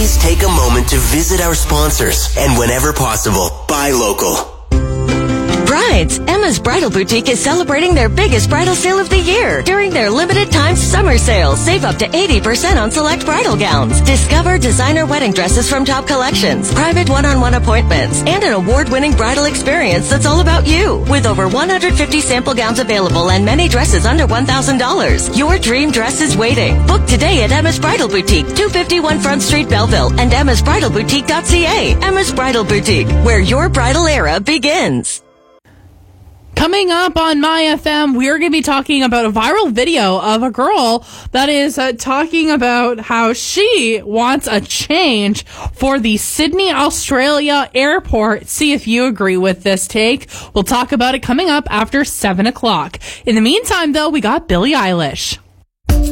please take a moment to visit our sponsors and whenever possible, buy local. Brides, Emma's Bridal Boutique is celebrating their biggest bridal sale of the year. During their limited time summer sale, save up to 80% on select bridal gowns. Discover designer wedding dresses from top collections, private one-on-one appointments, and an award-winning bridal experience that's all about you. With over 150 sample gowns available and many dresses under $1,000. Your dream dress is waiting. Book today at Emma's Bridal Boutique, 251 Front Street, Belleville, and emmasbridalboutique.ca. Emma's Bridal Boutique, where your bridal era begins. Coming up on My FM, we're going to be talking about a viral video of a girl that is talking about how she wants a change for the Sydney, Australia airport. See if you agree with this take. We'll talk about it coming up after 7 o'clock. In the meantime, though, we got Billie Eilish.